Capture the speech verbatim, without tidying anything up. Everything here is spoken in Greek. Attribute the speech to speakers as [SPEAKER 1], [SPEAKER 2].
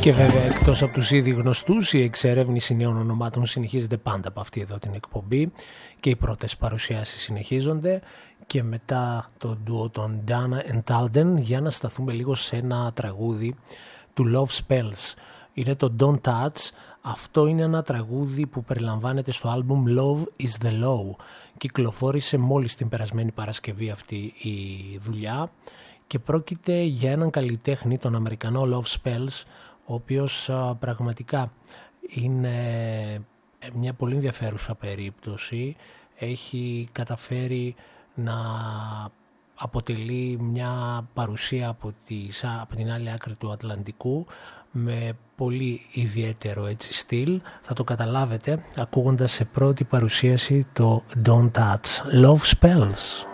[SPEAKER 1] Και βέβαια, εκτός από τους ήδη γνωστούς, η εξερεύνηση νέων ονομάτων συνεχίζεται πάντα από αυτή εδώ την εκπομπή και οι πρώτες παρουσιάσεις συνεχίζονται. Και μετά το ντουο των Dana and Talden, για να σταθούμε λίγο σε ένα τραγούδι του Love Spells. Είναι το Don't Touch. Αυτό είναι ένα τραγούδι που περιλαμβάνεται στο άλμπουμ Love is the Law. Κυκλοφόρησε μόλις την περασμένη Παρασκευή αυτή η δουλειά και πρόκειται για έναν καλλιτέχνη, τον Αμερικανό Love Spells, ο οποίος α, πραγματικά είναι μια πολύ ενδιαφέρουσα περίπτωση. Έχει καταφέρει να αποτελεί μια παρουσία από, τις, από την άλλη άκρη του Ατλαντικού με πολύ ιδιαίτερο έτσι στυλ. Θα το καταλάβετε ακούγοντας σε πρώτη παρουσίαση το Don't Touch, Love Spells.